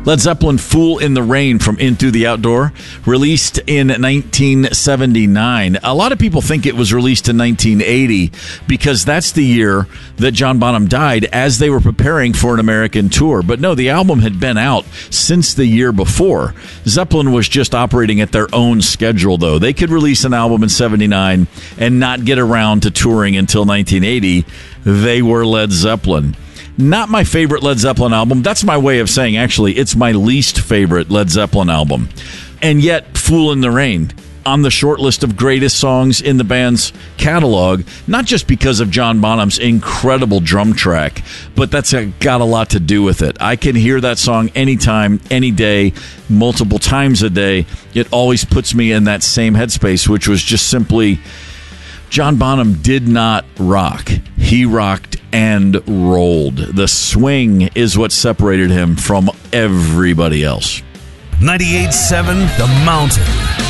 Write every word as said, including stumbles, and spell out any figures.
Led Zeppelin, Fool in the Rain from In Through the Outdoor, released in nineteen seventy-nine. A lot of people think it was released in nineteen eighty because that's the year that John Bonham died as they were preparing for an American tour. But no, the album had been out since the year before. Zeppelin was just operating at their own schedule, though. They could release an album in seventy-nine and not get around to touring until nineteen eighty. They were Led Zeppelin. Not my favorite Led Zeppelin album. That's my way of saying, actually, it's my least favorite Led Zeppelin album. And yet, Fool in the Rain, on the short list of greatest songs in the band's catalog, not just because of John Bonham's incredible drum track, but that's got a lot to do with it. I can hear that song anytime, any day, multiple times a day. It always puts me in that same headspace, which was just simply, John Bonham did not rock. He rocked and rolled. The swing is what separated him from everybody else. ninety-eight point seven The Mountain.